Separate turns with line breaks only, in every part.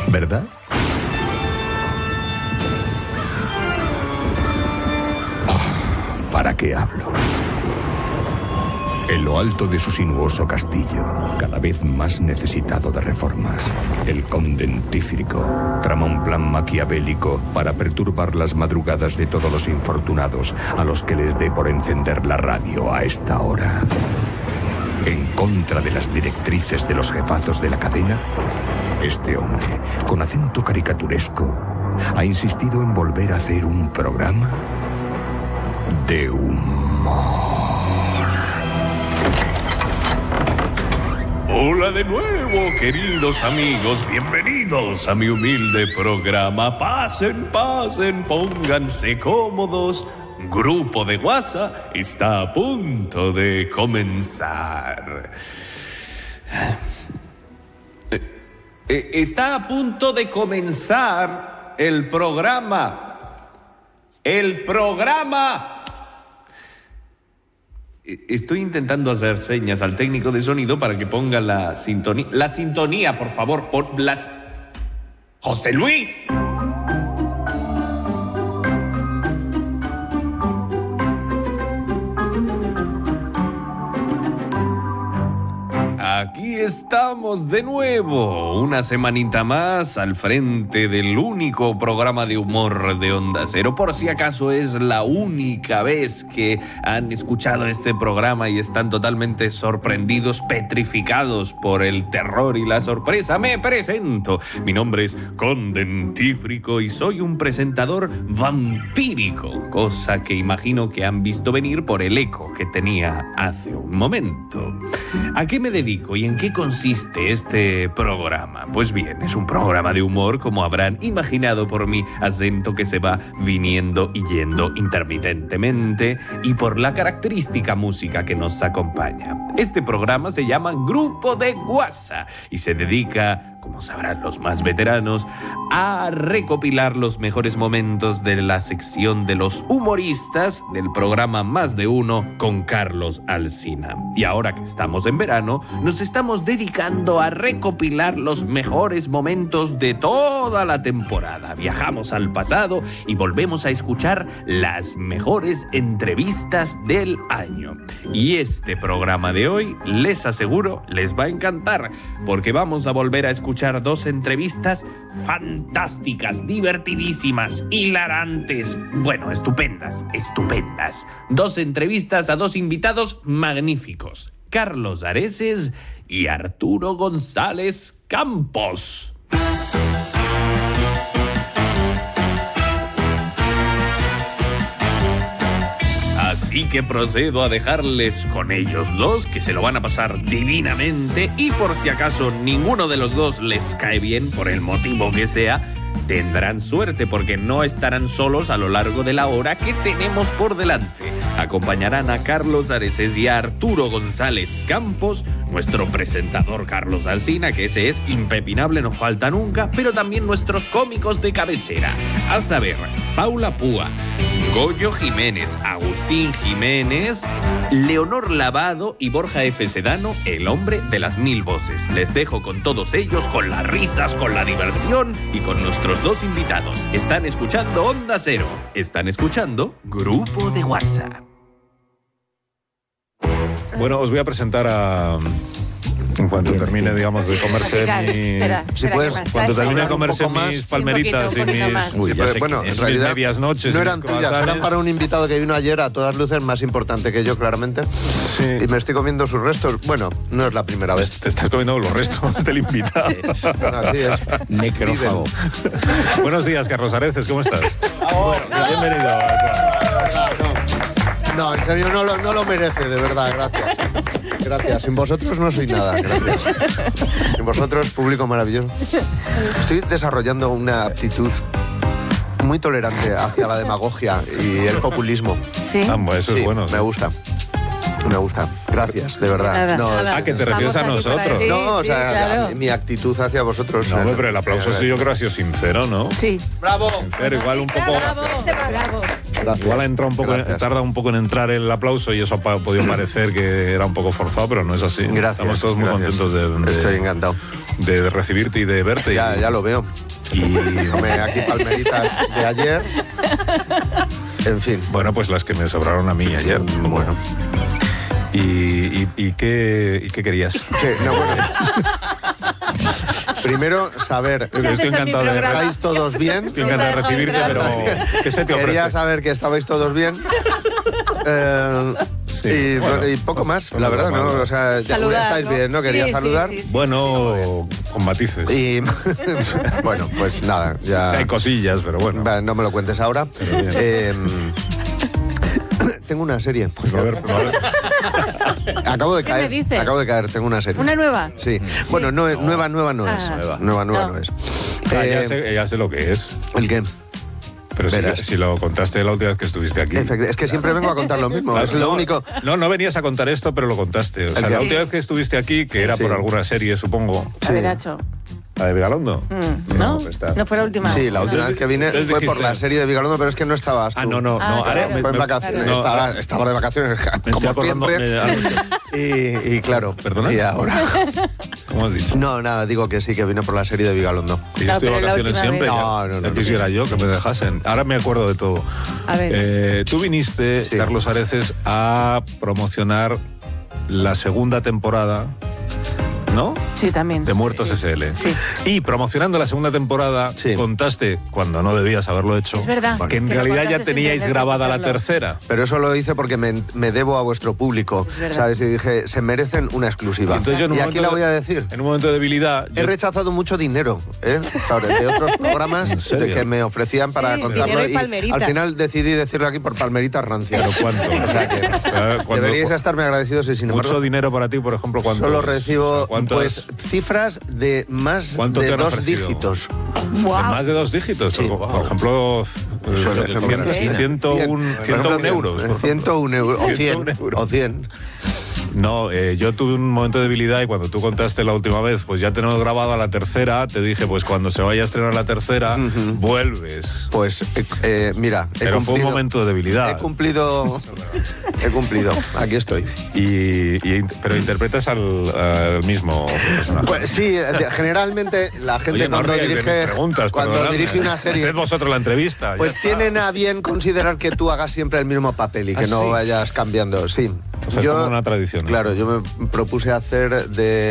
¿verdad? ¿Para qué hablo? En lo alto de su sinuoso castillo, cada vez más necesitado de reformas, el conde Dentífrico trama un plan maquiavélico para perturbar las madrugadas de todos los infortunados a los que les dé por encender la radio a esta hora. En contra de las directrices de los jefazos de la cadena, este hombre, con acento caricaturesco, ha insistido en volver a hacer un programa de humor.
Hola de nuevo, queridos amigos, bienvenidos a mi humilde programa. Pasen, pasen, pónganse cómodos. Grupo de WhatsApp está a punto de comenzar. Está a punto de comenzar el programa. El programa. Estoy intentando hacer señas al técnico de sonido para que ponga la sintonía. La sintonía, por favor. ¡José Luis! Aquí estamos de nuevo, una semanita más al frente del único programa de humor de Onda Cero. Por si acaso es la única vez que han escuchado este programa y están totalmente sorprendidos, petrificados por el terror y la sorpresa, me presento. Mi nombre es Conde Dentífrico y soy un presentador vampírico, cosa que imagino que han visto venir por el eco que tenía hace un momento. ¿A qué me dedico y en qué consiste este programa? Pues bien, es un programa de humor, como habrán imaginado por mi acento que se va viniendo y yendo intermitentemente y por la característica música que nos acompaña. Este programa se llama Grupo de WhatsApp y se dedica, como sabrán los más veteranos, a recopilar los mejores momentos de la sección de los humoristas del programa Más de Uno con Carlos Alsina. Y ahora que estamos en verano, nos estamos dedicando a recopilar los mejores momentos de toda la temporada. Viajamos al pasado y volvemos a escuchar las mejores entrevistas del año. Y este programa de hoy, les aseguro, les va a encantar, porque vamos a volver a escuchar dos entrevistas fantásticas, divertidísimas, hilarantes, bueno, estupendas. Dos entrevistas a dos invitados magníficos, Carlos Areces y Arturo González Campos. Así que procedo a dejarles con ellos dos, que se lo van a pasar divinamente, y por si acaso ninguno de los dos les cae bien, por el motivo que sea, tendrán suerte porque no estarán solos a lo largo de la hora que tenemos por delante. Acompañarán a Carlos Areces y a Arturo González Campos, nuestro presentador Carlos Alsina, que ese es impepinable, no falta nunca, pero también nuestros cómicos de cabecera, a saber, Paula Púa, Goyo Jiménez, Agustín Jiménez, Leonor Lavado y Borja F. Sedano, el hombre de las 1000 voces. Les dejo con todos ellos, con las risas, con la diversión y con nuestros dos invitados. Están escuchando Onda Cero. Están escuchando Grupo de WhatsApp.
Bueno, os voy a presentar a... En cuanto termine, digamos, de comerse cuando termine de comerse mis palmeritas y mis...
Uy, ya sé
bueno,
quién es.
en realidad
medias noches,
no eran tuyas, eran para un invitado que vino ayer, a todas luces más importante que yo, claramente.
Sí.
Y me estoy comiendo sus restos. Bueno, no es la primera vez.
Te estás comiendo los restos del invitado.
Así es.
Necrófago.
Buenos días, Carlos Areces, ¿cómo estás? Bienvenido.
No, en serio, no lo merece, de verdad, gracias. Gracias. Sin vosotros no soy nada, gracias. Sin vosotros, público maravilloso. Estoy desarrollando una aptitud muy tolerante hacia la demagogia y el populismo.
Sí.
Eso
Sí,
es bueno.
me gusta. Gracias, de verdad.
Nada.
Que te refieres a nosotros.
Sí,
No, o sea,
claro.
mi actitud hacia vosotros.
No, pero el aplauso sí, yo creo que ha sido sincero, ¿no?
Sí.
¡Bravo!
Pero igual un poco...
Bravo.
Gracias.
Igual ha entrado un poco,
Gracias.
tarda un poco en entrar el aplauso y eso ha podido parecer que era un poco forzado, pero no es así.
Gracias.
Estamos todos muy
gracias.
contentos de...
Estoy encantado.
de recibirte y de verte.
Ya lo veo. Y aquí palmeritas de ayer. En fin.
Bueno, pues las que me sobraron a mí ayer.
Bueno.
¿Y qué querías?
Primero, saber.
Estoy encantado de ver.
¿Estáis todos bien?
Estoy encantado de recibirte, pero ¿qué se te ofrece?
Quería saber que estabais todos bien. Sí, y poco más, la verdad, ¿no? O sea,
saludar,
estáis
¿no?
bien, ¿no? Quería saludar.
Sí.
Bueno, con matices.
Y bueno, pues nada, ya.
Hay cosillas, pero bueno.
No me lo cuentes ahora. Tengo una serie.
Pues a ver.
Acabo de caer.
¿Qué me dices?
Acabo de caer, tengo una serie.
¿Una nueva?
Sí. Bueno, no, nueva no es. Nueva no es.
Ya sé lo que es.
¿El qué?
Pero si lo contaste la última vez que estuviste aquí.
Es que siempre vengo a contar lo mismo, es lo único.
No venías a contar esto, pero lo contaste. O sea, la última vez que estuviste aquí, que era por alguna serie, supongo.
A ver, Nacho.
¿La de Vigalondo?
¿No? No fue la última.
Sí, la última vez que vine fue por la serie de Vigalondo, pero es que no estabas tú.
No.
Fue en vacaciones. Estaba de vacaciones, como siempre. Y claro,
¿Perdona?
Y ahora.
¿Cómo has dicho?
No, nada, digo que sí, que vine por la serie de Vigalondo.
Y yo estoy de vacaciones siempre. No quisiera yo que me dejasen. Ahora me acuerdo de todo.
A ver.
Tú viniste, Carlos Areces, a promocionar la segunda temporada, ¿no?
Sí, también.
De Muertos SL.
Sí.
Y promocionando la segunda temporada, contaste, cuando no debías haberlo hecho,
es verdad,
que en realidad ya teníais grabada la tercera.
Pero eso lo hice porque me debo a vuestro público, ¿sabes? Y dije, se merecen una exclusiva.
Entonces
y aquí la voy a decir.
En un momento de debilidad...
He rechazado mucho dinero, de otros programas de que me ofrecían para contarlo. Y al final decidí decirlo aquí por palmeritas rancias.
¿Pero cuánto?
O sea que deberíais estarme agradecidos y sin embargo...
Mucho dinero para ti, por ejemplo, ¿cuánto?
Solo recibo, pues, cifras de más de 2 dígitos.
Wow.
¿De más de 2 dígitos?
Sí.
Por ejemplo, 101 euros.
101 euros. O 100.
No, yo tuve un momento de debilidad y cuando tú contaste la última vez, pues ya tenemos grabada la tercera, te dije, pues cuando se vaya a estrenar la tercera, vuelves.
Pues, mira,
pero fue un momento de debilidad.
He cumplido, aquí estoy.
Pero interpretas al mismo personaje.
Pues sí, generalmente la gente cuando dirige una serie...
Haced vosotros la entrevista.
Pues tienen a bien considerar que tú hagas siempre el mismo papel y que no vayas cambiando, sí.
O sea, es como una tradición.
Claro, yo me propuse hacer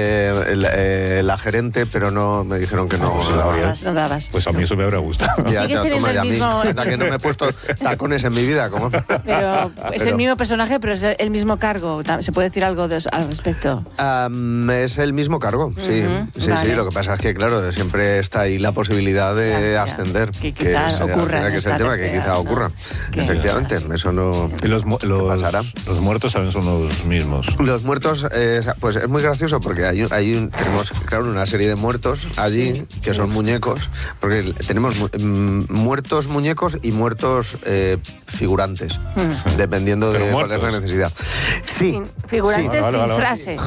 de la gerente, pero no me dijeron que no.
No dabas.
Pues a mí eso me habría gustado.
Sigues teniendo el mismo...
Hasta que no me he puesto tacones en mi vida.
Pero es el mismo personaje, pero es el mismo cargo. ¿Se puede decir algo al respecto?
Es el mismo cargo, sí. Sí, lo que pasa es que, claro, siempre está ahí la posibilidad de ascender.
Que quizá ocurra.
Que es el tema, que quizá ocurra. Efectivamente, eso no...
¿Y los
pasará?
Los muertos saben son los mismos.
Los muertos, pues es muy gracioso porque tenemos, claro, una serie de muertos allí que son muñecos, porque tenemos muertos muñecos y muertos figurantes, dependiendo de cuál es la necesidad. Sí.
Figurantes sin frase.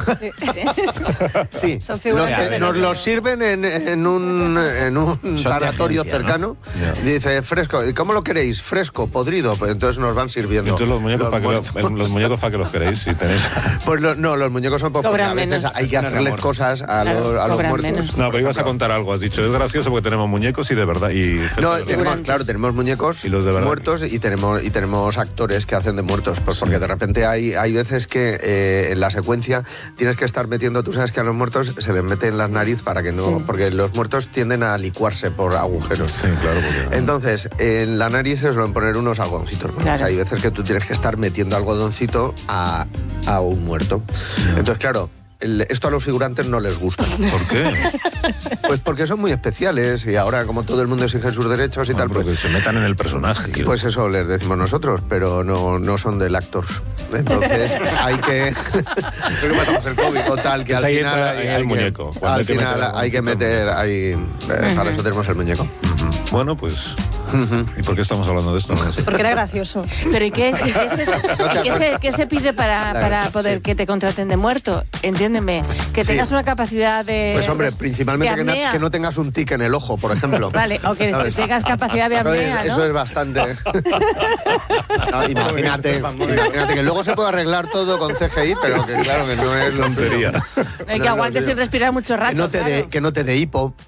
Sí.
Son figurantes.
Nos los sirven en un tanatorio cercano. Dice, fresco. ¿Cómo lo queréis? Fresco, podrido. Pues entonces nos van sirviendo.
Entonces los muñecos para que los queréis. Si tenéis...
Pues los muñecos son porque a veces hay que hacerles cosas a los muertos.
Menos.
No, pero ibas a contar algo. Has dicho, es gracioso porque tenemos muñecos y de verdad. Tenemos muñecos
y los de muertos y tenemos actores que hacen de muertos. Pues porque de repente hay veces que en la secuencia tienes que estar metiendo, tú sabes que a los muertos se les mete en la nariz para que no... Porque los muertos tienden a licuarse por agujeros.
Sí, claro.
Entonces, en la nariz se suelen poner unos algodoncitos. Claro. O sea, hay veces que tú tienes que estar metiendo algodoncito a un muerto. Entonces, claro, esto a los figurantes no les gusta.
¿Por qué?
Pues porque son muy especiales y ahora, como todo el mundo exige sus derechos y tal...
Porque
pues
se metan en el personaje.
Pues eso les decimos nosotros, pero no son del actors. Entonces hay que... Creo que pasamos el COVID. Total, que al final...
hay
muñeco. Al final hay que meter... Para eso tenemos el muñeco.
Bueno, pues... ¿Y por qué estamos hablando de esto? No sé.
Porque era gracioso.
Pero ¿y qué se pide para poder que te contraten de muerto? Entiéndeme, que tengas una capacidad de...
Pues hombre, principalmente
de
que no tengas un tic en el ojo, por ejemplo.
Vale, o que tengas capacidad de apnea, ¿no?
Eso es bastante. No, imagínate que luego se puede arreglar todo con CGI, pero que claro que no es
tontería.
No hay que aguantes sin respirar mucho rato.
Que no te dé hipo.